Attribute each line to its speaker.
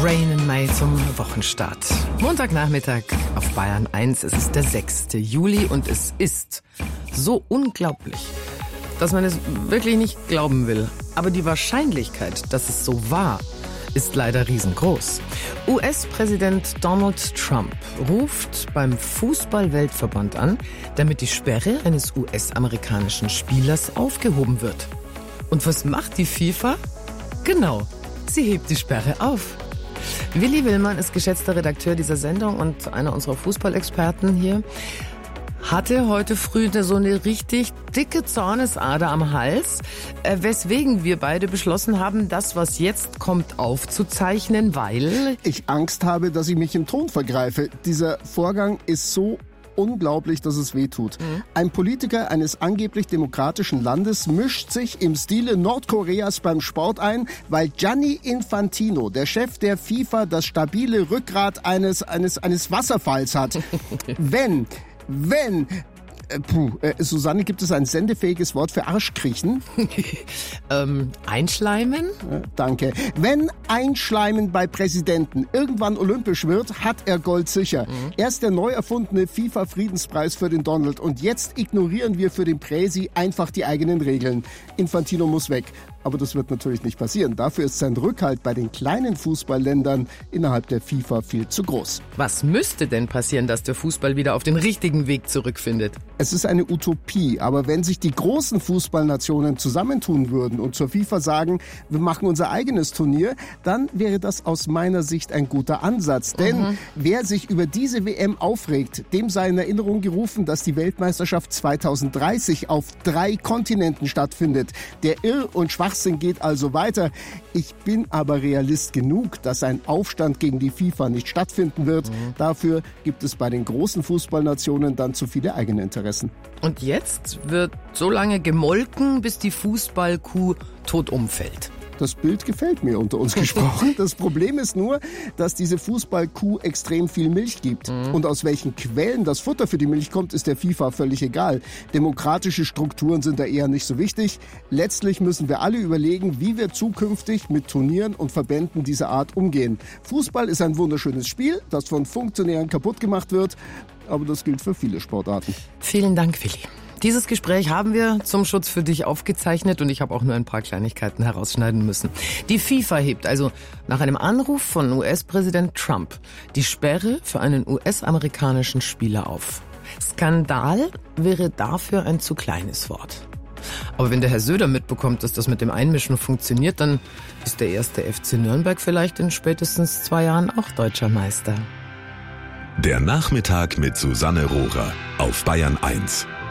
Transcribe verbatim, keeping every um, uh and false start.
Speaker 1: Rain in May zum Wochenstart. Montagnachmittag auf Bayern eins. Es ist der sechste Juli und es ist so unglaublich, dass man es wirklich nicht glauben will. Aber die Wahrscheinlichkeit, dass es so war, ist leider riesengroß. U S-Präsident Donald Trump ruft beim Fußball-Weltverband an, damit die Sperre eines U S-amerikanischen Spielers aufgehoben wird. Und was macht die FIFA? Genau, sie hebt die Sperre auf. Willi Willmann ist geschätzter Redakteur dieser Sendung und einer unserer Fußballexperten hier. Hatte heute früh so eine richtig dicke Zornesader am Hals, äh, weswegen wir beide beschlossen haben, das, was jetzt kommt, aufzuzeichnen, weil
Speaker 2: ich Angst habe, dass ich mich im Ton vergreife. Dieser Vorgang ist so unglaublich, dass es weh tut. Mhm. Ein Politiker eines angeblich demokratischen Landes mischt sich im Stile Nordkoreas beim Sport ein, weil Gianni Infantino, der Chef der FIFA, das stabile Rückgrat eines, eines, eines Wasserfalls hat. Wenn Wenn, äh, puh, äh, Susanne, gibt es ein sendefähiges Wort für Arschkriechen?
Speaker 1: ähm, einschleimen?
Speaker 2: Äh, danke. Wenn Einschleimen bei Präsidenten irgendwann olympisch wird, hat er Gold sicher. Mhm. Erst der neu erfundene FIFA-Friedenspreis für den Donald und jetzt ignorieren wir für den Präsi einfach die eigenen Regeln. Infantino muss weg. Aber das wird natürlich nicht passieren. Dafür ist sein Rückhalt bei den kleinen Fußballländern innerhalb der FIFA viel zu groß.
Speaker 1: Was müsste denn passieren, dass der Fußball wieder auf den richtigen Weg zurückfindet?
Speaker 2: Es ist eine Utopie, aber wenn sich die großen Fußballnationen zusammentun würden und zur FIFA sagen, wir machen unser eigenes Turnier, dann wäre das aus meiner Sicht ein guter Ansatz. Denn mhm. wer sich über diese W M aufregt, dem sei in Erinnerung gerufen, dass die Weltmeisterschaft zweitausenddreißig auf drei Kontinenten stattfindet. Der Irr- und Schwachsinn geht also weiter. Ich bin aber Realist genug, dass ein Aufstand gegen die FIFA nicht stattfinden wird. Mhm. Dafür gibt es bei den großen Fußballnationen dann zu viele eigene Interessen.
Speaker 1: Und jetzt wird so lange gemolken, bis die Fußballkuh tot umfällt.
Speaker 2: Das Bild gefällt mir, unter uns gesprochen. Das Problem ist nur, dass diese Fußballkuh extrem viel Milch gibt. Mhm. Und aus welchen Quellen das Futter für die Milch kommt, ist der FIFA völlig egal. Demokratische Strukturen sind da eher nicht so wichtig. Letztlich müssen wir alle überlegen, wie wir zukünftig mit Turnieren und Verbänden dieser Art umgehen. Fußball ist ein wunderschönes Spiel, das von Funktionären kaputt gemacht wird. Aber das gilt für viele Sportarten.
Speaker 1: Vielen Dank, Willi. Dieses Gespräch haben wir zum Schutz für dich aufgezeichnet und ich habe auch nur ein paar Kleinigkeiten herausschneiden müssen. Die FIFA hebt also nach einem Anruf von U S-Präsident Trump die Sperre für einen U S-amerikanischen Spieler auf. Skandal wäre dafür ein zu kleines Wort. Aber wenn der Herr Söder mitbekommt, dass das mit dem Einmischen funktioniert, dann ist der erste F C Nürnberg vielleicht in spätestens zwei Jahren auch deutscher Meister.
Speaker 3: Der Nachmittag mit Susanne Rohrer auf Bayern eins.